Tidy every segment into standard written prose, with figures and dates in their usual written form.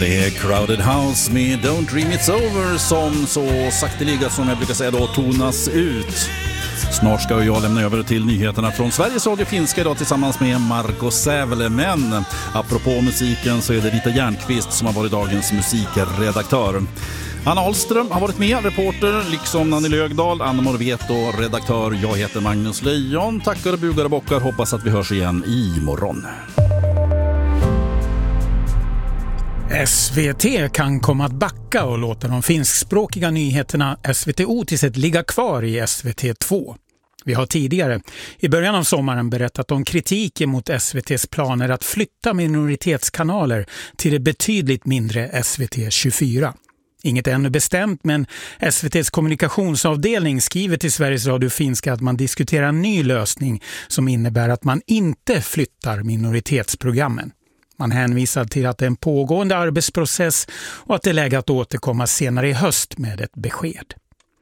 Det är Crowded House med Don't Dream It's Over som så sakteliga, som jag brukar säga då, tonas ut. Snart ska jag lämna över till nyheterna från Sveriges Radio Finska idag tillsammans med Marco Sävele. Men apropå musiken så är det Rita Järnqvist som har varit dagens musikredaktör. Anna Ahlström har varit med, reporter, liksom Nanny Lögdahl, Anna Morveto, redaktör. Jag heter Magnus Lejon. Tackar och bugar och bockar. Hoppas att vi hörs igen imorgon. SVT kan komma att backa och låta de finskspråkiga nyheterna SVT Otiset ligga kvar i SVT2. Vi har tidigare, i början av sommaren, berättat om kritiken mot SVTs planer att flytta minoritetskanaler till det betydligt mindre SVT24. Inget ännu bestämt, men SVTs kommunikationsavdelning skriver till Sveriges Radio Finska att man diskuterar en ny lösning som innebär att man inte flyttar minoritetsprogrammen. Man hänvisar till att det är en pågående arbetsprocess och att det är läge att återkomma senare i höst med ett besked.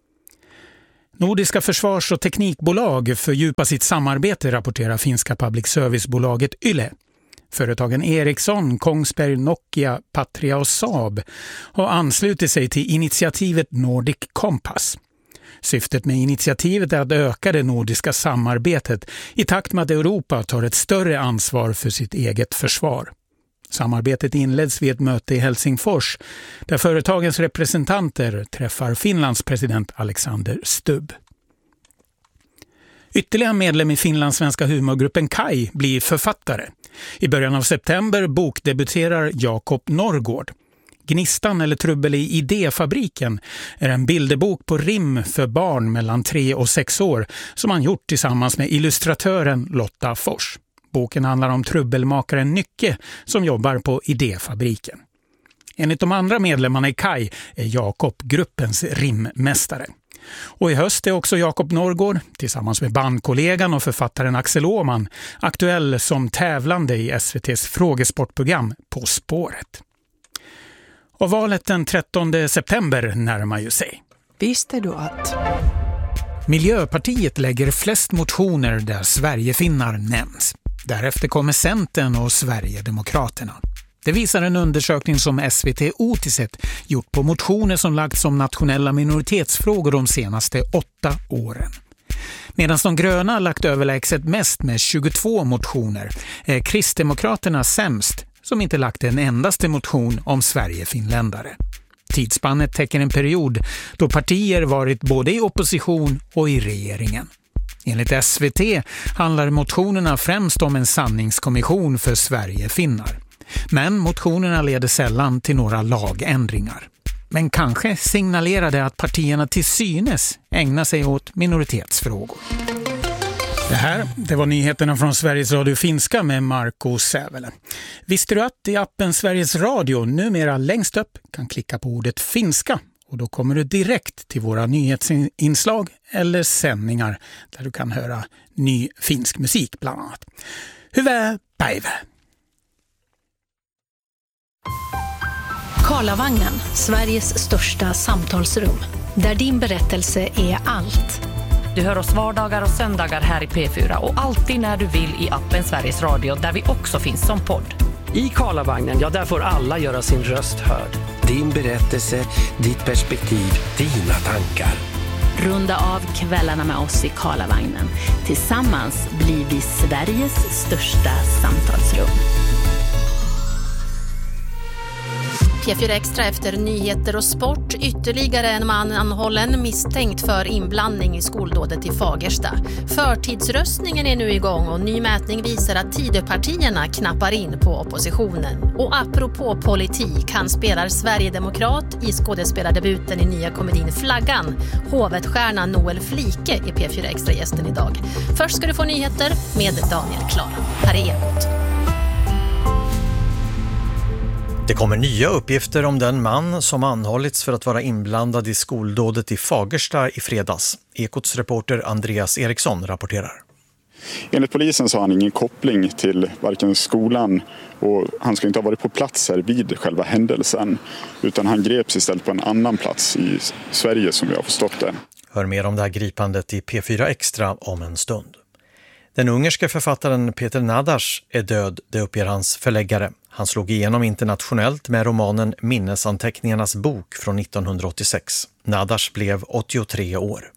Nordiska försvars- och teknikbolag fördjupar sitt samarbete, rapporterar finska public service-bolaget Yle. Företagen Ericsson, Kongsberg, Nokia, Patria och Saab har anslutit sig till initiativet Nordic Compass. Syftet med initiativet är att öka det nordiska samarbetet i takt med att Europa tar ett större ansvar för sitt eget försvar. Samarbetet inleds vid ett möte i Helsingfors där företagens representanter träffar Finlands president Alexander Stubb. Ytterligare medlem i finlandssvenska humorgruppen Kai blir författare. I början av september bokdebuterar Jakob Norrgård. Gnistan eller trubbel i idéfabriken är en bilderbok på rim för barn mellan 3 och 6 år som han gjort tillsammans med illustratören Lotta Fors. Boken handlar om trubbelmakaren Nycke som jobbar på idéfabriken. Enligt de andra medlemmarna i Kai är Jakob gruppens rimmästare. Och i höst är också Jakob Norrgård tillsammans med bandkollegan och författaren Axel Åman aktuell som tävlande i SVTs frågesportprogram På spåret. Och valet den 13 september närmar ju sig. Visste du att Miljöpartiet lägger flest motioner där Sverigefinnar nämns. Därefter kommer Centern och Sverigedemokraterna. Det visar en undersökning som SVT Otiset gjort på motioner som lagts om nationella minoritetsfrågor de senaste 8 åren. Medan de gröna lagt överlägset mest med 22 motioner är Kristdemokraterna sämst som inte lagt en endaste motion om Sverigefinländare. Tidsspannet täcker en period då partier varit både i opposition och i regeringen. Enligt SVT handlar motionerna främst om en sanningskommission för Sverigefinnar. Men motionerna leder sällan till några lagändringar. Men kanske signalerar det att partierna till synes ägnar sig åt minoritetsfrågor. Det var nyheterna från Sveriges Radio Finska med Marco Sävele. Visste du att i appen Sveriges Radio numera längst upp kan klicka på ordet finska och då kommer du direkt till våra nyhetsinslag eller sändningar där du kan höra ny finsk musik bland annat. Hyvää päivää! Karlavagnen, Sveriges största samtalsrum. Där din berättelse är allt. Du hör oss vardagar och söndagar här i P4 och alltid när du vill i appen Sveriges Radio där vi också finns som podd. I Karlavagnen, där får alla göra sin röst hörd. Din berättelse, ditt perspektiv, dina tankar. Runda av kvällarna med oss i Karlavagnen. Tillsammans blir vi Sveriges största samtalsrum. P4 Extra efter nyheter och sport. Ytterligare en man anhållen misstänkt för inblandning i skoldådet i Fagersta. Förtidsröstningen är nu igång och ny mätning visar att Tidöpartierna knappar in på oppositionen. Och apropå politik, han spelar Sverigedemokrat i skådespelardebuten i nya komedin Flaggan. Hovetstjärnan Noel Flike är P4 Extra-gästen idag. Först ska du få nyheter med Daniel Klara. Här är Ekot. Det kommer nya uppgifter om den man som anhållits för att vara inblandad i skoldådet i Fagersta i fredags. Ekots reporter Andreas Eriksson rapporterar. Enligt polisen så har han ingen koppling till varken skolan och han ska inte ha varit på plats här vid själva händelsen utan han greps istället på en annan plats i Sverige som vi har förstått det. Hör mer om det här gripandet i P4 Extra om en stund. Den ungerska författaren Peter Nadas är död, det uppger hans förläggare. Han slog igenom internationellt med romanen Minnesanteckningarnas bok från 1986. Nadash blev 83 år.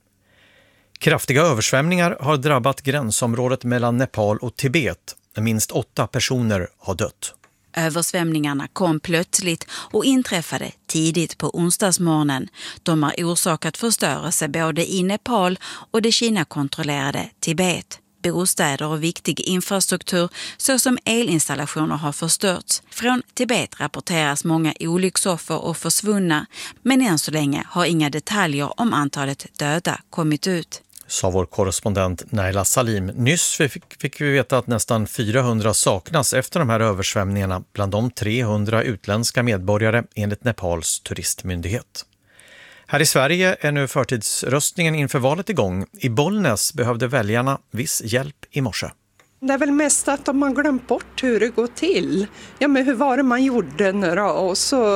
Kraftiga översvämningar har drabbat gränsområdet mellan Nepal och Tibet. Minst 8 personer har dött. Översvämningarna kom plötsligt och inträffade tidigt på onsdagsmorgonen. De har orsakat förstörelse både i Nepal och det Kina-kontrollerade Tibet. Bostäder och viktig infrastruktur såsom elinstallationer har förstörts. Från Tibet rapporteras många olycksoffer och försvunna, men än så länge har inga detaljer om antalet döda kommit ut. Sa vår korrespondent Naila Salim. Nyss fick vi veta att nästan 400 saknas efter de här översvämningarna, bland de 300 utländska medborgare enligt Nepals turistmyndighet. Här i Sverige är nu förtidsröstningen inför valet igång. I Bollnäs behövde väljarna viss hjälp i morse. Det är väl mest att de har glömt bort hur det går till. Ja, men hur var det man gjorde nu då? Och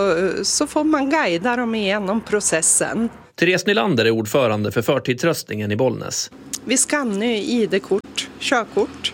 så får man guida dem igenom processen. Therese Nylander är ordförande för förtidsröstningen i Bollnäs. Vi skannar ju ID-kort, körkort.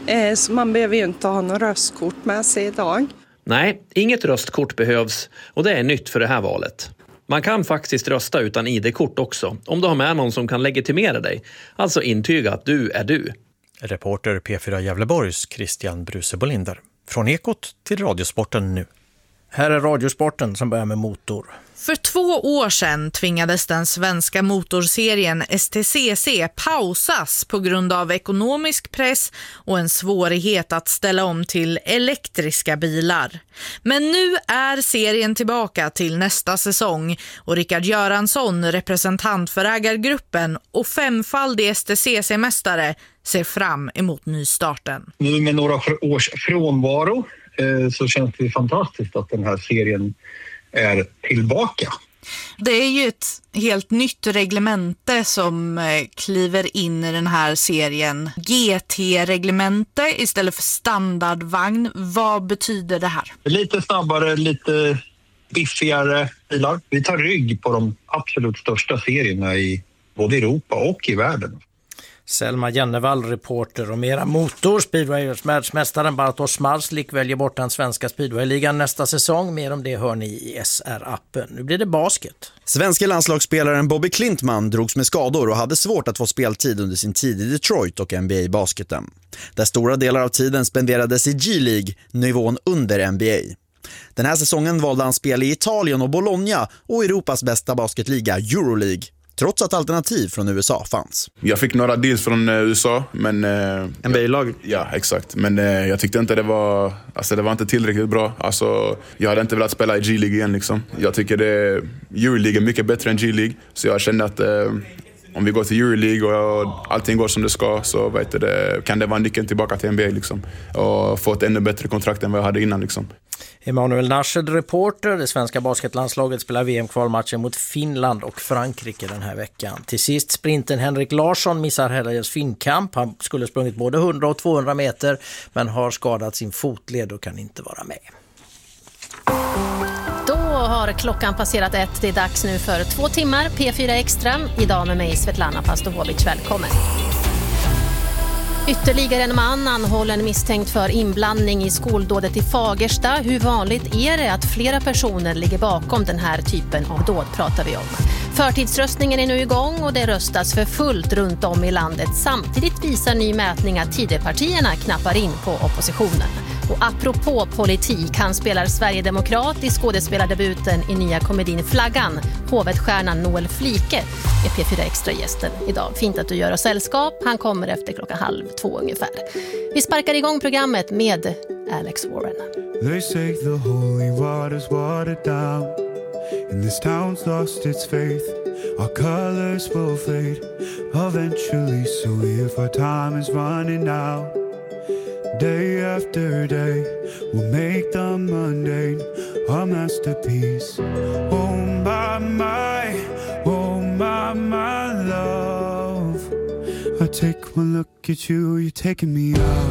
Så man behöver ju inte ha något röstkort med sig idag. Nej, inget röstkort behövs och det är nytt för det här valet. Man kan faktiskt rösta utan ID-kort också, om du har med någon som kan legitimera dig. Alltså intyga att du är du. Reporter P4 Gävleborgs Christian Brusebolinder. Från Ekot till Radiosporten nu. Här är Radiosporten som börjar med motor. För 2 år sedan tvingades den svenska motorserien STCC pausas på grund av ekonomisk press och en svårighet att ställa om till elektriska bilar. Men nu är serien tillbaka till nästa säsong och Rickard Göransson, representant för ägargruppen och 5-faldig STCC-mästare, ser fram emot nystarten. Nu med några års frånvaro så känns det fantastiskt att den här serien är tillbaka. Det är ju ett helt nytt reglemente som kliver in i den här serien. GT-reglemente istället för standardvagn. Vad betyder det här? Lite snabbare, lite biffigare bilar. Vi tar rygg på de absolut största serierna i både Europa och i världen. Selma Jennevall, reporter, och mera motor. Speedway-världsmästaren Bartosz Marslik väljer bort den svenska speedway-ligan nästa säsong. Mer om det hör ni i SR-appen. Nu blir det basket. Svenska landslagsspelaren Bobby Klintman drogs med skador och hade svårt att få speltid under sin tid i Detroit och NBA-basketen. Där stora delar av tiden spenderades i G-League, nivån under NBA. Den här säsongen valde han spel i Italien och Bologna och Europas bästa basketliga Euroleague. Trots att alternativ från USA fanns. Jag fick några deals från USA, men NBA-lag. Ja, exakt. Men jag tyckte inte det var inte tillräckligt bra. Alltså, jag hade inte velat spela i G-League igen liksom. Jag tycker Euroleague är mycket bättre än G-League, så jag kände att om vi går till Euroleague och allting går som det ska, så kan det vara nyckeln tillbaka till NBA liksom, och få ett ännu bättre kontrakt än vad jag hade innan liksom. Emanuel Narshed, reporter. Det svenska basketlandslaget spelar VM-kvalmatcher mot Finland och Frankrike den här veckan. Till sist sprinten Henrik Larsson missar helgens finkamp. Han skulle sprungit både 100 och 200 meter men har skadat sin fotled och kan inte vara med. Då har klockan passerat 1. Det är dags nu för 2 timmar P4 Extra. Idag med mig Svetlana Pastovovic. Välkommen. Ytterligare en man anhållen misstänkt för inblandning i skoldådet i Fagersta. Hur vanligt är det att flera personer ligger bakom den här typen av dåd pratar vi om. Förtidsröstningen är nu igång och det röstas för fullt runt om i landet. Samtidigt visar ny mätning att Tidöpartierna knappar in på oppositionen. Och apropå politik, han spelar Sverigedemokrat i skådespelardebuten i nya komedin Flaggan. Hovedstjärnan Noel Flike är P4 Extra-gästen idag. Fint att du gör oss sällskap. Han kommer efter 1:30 ungefär. Vi sparkar igång programmet med Alex Warren. They say the holy water's watered down and this town's lost its faith. Our colors will fade eventually, so if our time is running out, day after day we'll make the mundane a masterpiece. Oh my love, I take one look at you, you're taking me out.